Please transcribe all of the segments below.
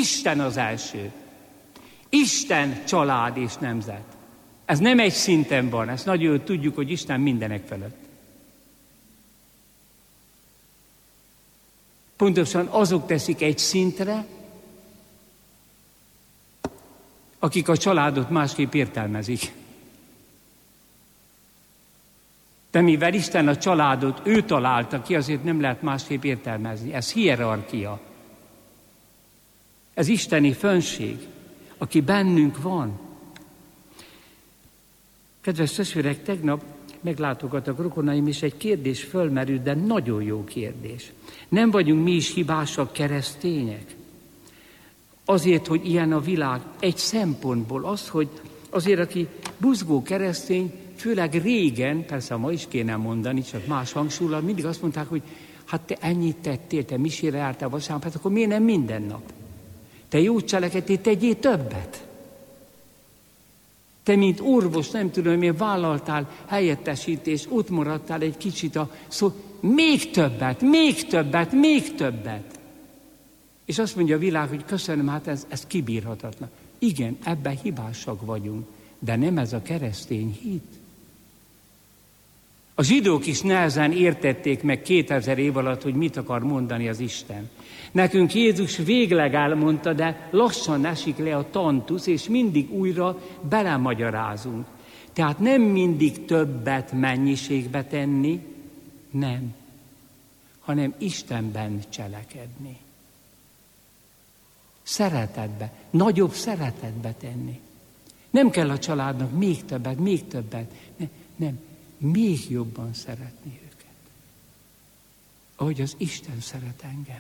Isten az első. Isten, család és nemzet. Ez nem egy szinten van, ezt nagyon jól tudjuk, hogy Isten mindenek felett. Pontosan azok teszik egy szintre, akik a családot másképp értelmezik. De mivel Isten a családot ő találta ki, azért nem lehet másképp értelmezni. Ez hierarchia. Ez isteni fönnség, aki bennünk van. Kedves testvérek, tegnap meglátogattak rokonaim, és egy kérdés fölmerült, de nagyon jó kérdés. Nem vagyunk mi is hibásak keresztények? Azért, hogy ilyen a világ, egy szempontból az, hogy azért, aki buzgó keresztény, főleg régen, persze ma is kéne mondani, csak más hangsúlyal, mindig azt mondták, hogy hát te ennyit tettél, te misére jártál vasárnap, hát akkor miért nem minden nap? Te jót cselekedtél, tegyél többet. Te, mint orvos, nem tudom, miért vállaltál helyettesítés, ott maradtál egy kicsit még többet, még többet, még többet. És azt mondja a világ, hogy köszönöm, hát ez kibírhatatlan. Igen, ebben hibásak vagyunk, de nem ez a keresztény hit. A zsidók is nehezen értették meg 2000 év alatt, hogy mit akar mondani az Isten. Nekünk Jézus végleg elmondta, de lassan esik le a tantusz, és mindig újra belemagyarázunk. Tehát nem mindig többet mennyiségbe tenni, nem, hanem Istenben cselekedni. Szeretetbe, nagyobb szeretetbe tenni. Nem kell a családnak még többet, nem, még jobban szeretni őket. Ahogy az Isten szeret engem.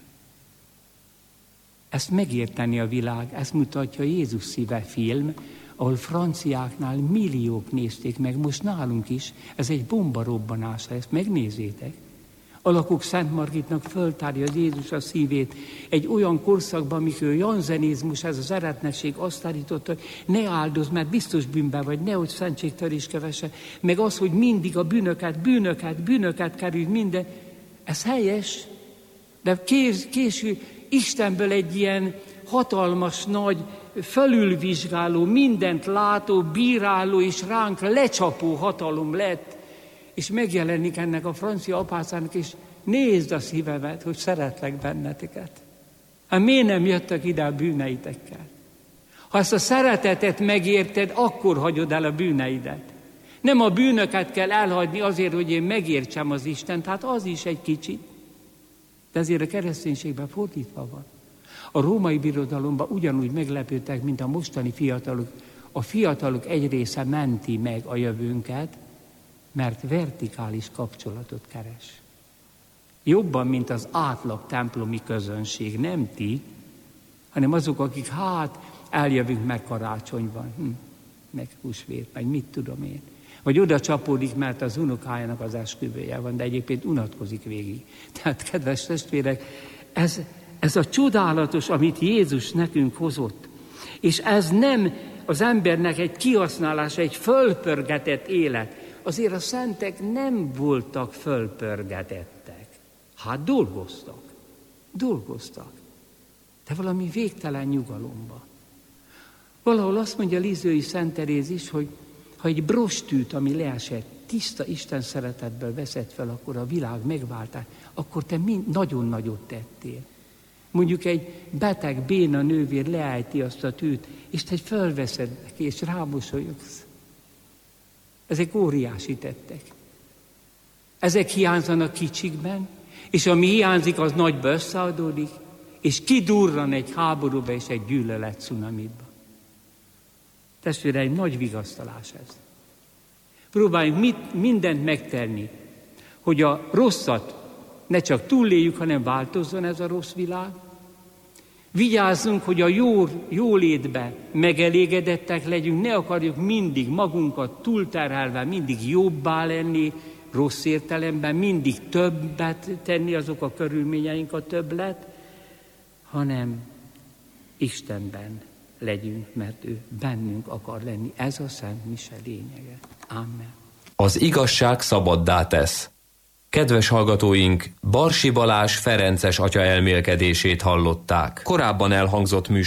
Ezt megérteni a világ, ezt mutatja Jézus szíve film, ahol franciáknál milliók nézték meg, most nálunk is, ez egy bombarobbanás, ezt megnézzétek. Alakok Szent Margitnak föltárja az Jézus a szívét egy olyan korszakban, amikor janzenizmus, ez az eretnesség azt állította, hogy ne áldozz, mert biztos bűnben vagy, nehogy szentségtörés kövesse, meg az, hogy mindig a bűnöket kerül minden. Ez helyes, de késő Istenből egy ilyen hatalmas, nagy, fölülvizsgáló, mindent látó, bíráló és ránk lecsapó hatalom lett, és megjelenik ennek a francia apácának, és nézd a szívemet, hogy szeretlek benneteket. Hát miért nem jöttek ide a bűneitekkel? Ha ezt a szeretetet megérted, akkor hagyod el a bűneidet. Nem a bűnöket kell elhagyni azért, hogy én megértsem az Istent, hát az is egy kicsit. De ezért a kereszténységben fordítva van. A római birodalomban ugyanúgy meglepődtek, mint a mostani fiatalok. A fiatalok egy része menti meg a jövőnket, mert vertikális kapcsolatot keres. Jobban, mint az átlag templomi közönség, nem ti, hanem azok, akik eljövünk meg karácsonyban, meg húsvét, meg mit tudom én. Vagy oda csapódik, mert az unokájának az esküvője van, de egyébként unatkozik végig. Tehát, kedves testvérek, ez a csodálatos, amit Jézus nekünk hozott. És ez nem az embernek egy kihasználása, egy fölpörgetett élet. Azért a szentek nem voltak fölpörgetettek. Hát dolgoztak. De valami végtelen nyugalomba. Valahol azt mondja Lizői Szent Teréz is, hogy ha egy brostűt, ami leesett, tiszta Isten szeretetből veszed fel, akkor a világ megváltás, akkor te nagyon nagyot tettél. Mondjuk egy beteg, béna nővér leállti azt a tűt, és te fölveszed neki, és rámosolyogsz. Ezek óriási tettek. Ezek hiányzanak kicsikben, és ami hiányzik, az nagyba összeadódik, és kidurran egy háborúba és egy gyűlölet cunamiba. Testvéreim, nagy vigasztalás ez. Próbáljunk mindent megtenni, hogy a rosszat ne csak túléljük, hanem változzon ez a rossz világ. Vigyázzunk, hogy a jólétbe megelégedettek legyünk, ne akarjuk mindig magunkat túlterhelve, mindig jobbá lenni, rossz értelemben, mindig többet tenni, azok a körülményeink a többlet, hanem Istenben legyünk, mert ő bennünk akar lenni. Ez a Szent Mise lényege. Amen. Az igazság szabaddá tesz. Kedves hallgatóink, Barsi Balázs ferences atya elmélkedését hallották. Korábban elhangzott műsor